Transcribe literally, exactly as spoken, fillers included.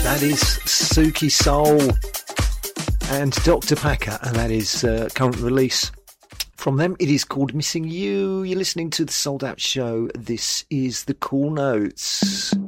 That is Suki Soul and Doctor Packer, and that is uh, current release from them. It is called Missing You. You're listening to the Souled Out Show. This is the Cool Notes.